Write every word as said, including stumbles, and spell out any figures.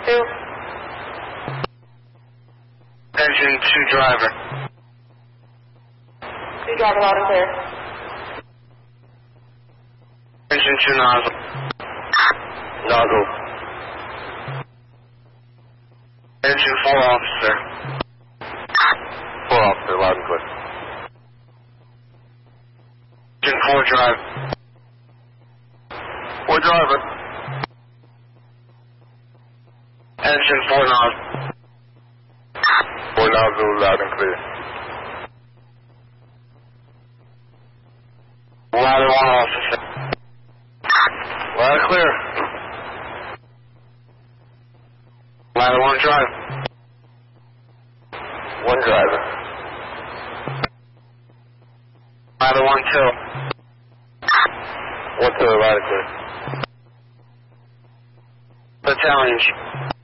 two. Engine two driver. Two driver loud and clear. Engine two nozzle. Nozzle. Engine four officer. Four officer, loud and clear. Engine four driver. Four driver. Engine four nozzle. Four nozzle, loud and clear. Ladder one officer. Loud and clear. Ladder one driver. One driver. Ladder one two. One two, loud and clear. Battalion.